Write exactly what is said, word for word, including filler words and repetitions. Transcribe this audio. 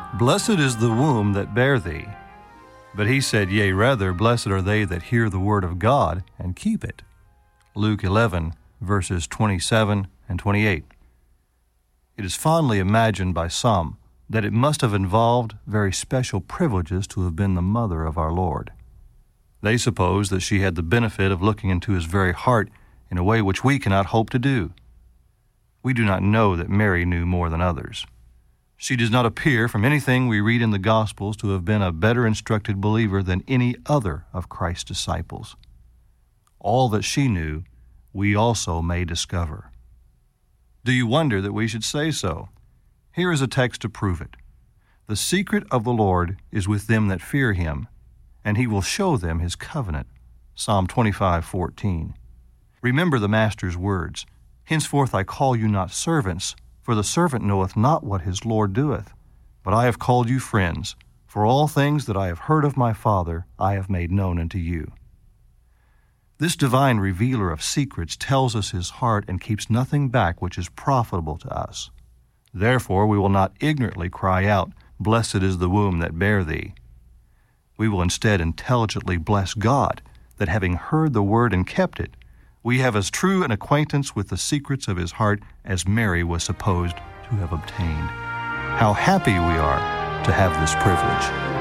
Blessed is the womb that bare thee. But he said, Yea, rather, blessed are they that hear the word of God and keep it. Luke eleven, verses twenty-seven and twenty-eight. It is fondly imagined by some that it must have involved very special privileges to have been the mother of our Lord. They suppose that she had the benefit of looking into his very heart in a way which we cannot hope to do. We do not know that Mary knew more than others. She does not appear from anything we read in the Gospels to have been a better instructed believer than any other of Christ's disciples. All that she knew, we also may discover. Do you wonder that we should say so? Here is a text to prove it. The secret of the Lord is with them that fear him, and he will show them his covenant. Psalm twenty-five, fourteen. Remember the Master's words, Henceforth I call you not servants, for the servant knoweth not what his Lord doeth. But I have called you friends, for all things that I have heard of my Father I have made known unto you. This divine revealer of secrets tells us his heart and keeps nothing back which is profitable to us. Therefore we will not ignorantly cry out, Blessed is the womb that bare thee. We will instead intelligently bless God, that having heard the word and kept it, we have as true an acquaintance with the secrets of his heart as Mary was supposed to have obtained. How happy we are to have this privilege.